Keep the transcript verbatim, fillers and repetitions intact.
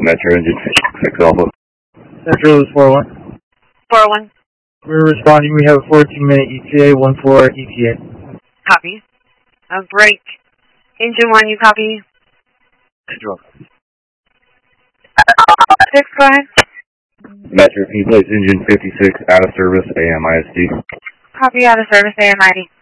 Metro engine six Alpha. Central is four one. four one. We're responding. We have a fourteen minute E T A, one four E T A. Copy. Uh, break. Engine one, you copy? Control. six, go ahead. Metro, can you place engine fifty-six out of service, A M I S D? Copy, out of service, A M I D.